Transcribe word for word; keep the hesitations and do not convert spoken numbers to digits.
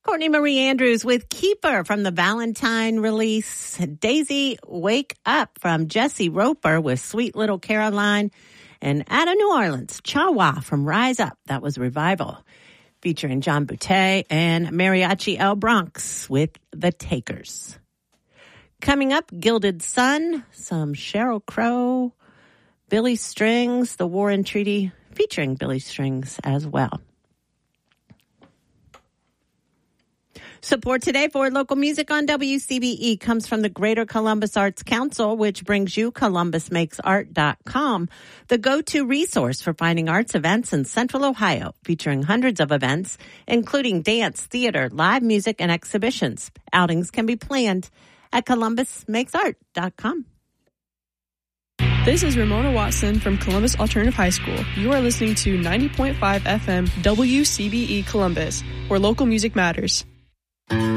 Courtney Marie Andrews with Keeper from the Valentine release. Daisy Wake Up from Jesse Roper with Sweet Little Caroline. And out of New Orleans, Chawa from Rise Up. That was Revival. Featuring John Boutte and Mariachi El Bronx with The Takers. Coming up, Gilded Sun, some Sheryl Crow, Billy Strings, The War and Treaty, featuring Billy Strings as well. Support today for local music on W C B E comes from the Greater Columbus Arts Council, which brings you columbus makes art dot com, the go-to resource for finding arts events in Central Ohio, featuring hundreds of events, including dance, theater, live music, and exhibitions. Outings can be planned at columbus makes art dot com. This is Ramona Watson from Columbus Alternative High School. You are listening to ninety point five F M W C B E Columbus, where local music matters.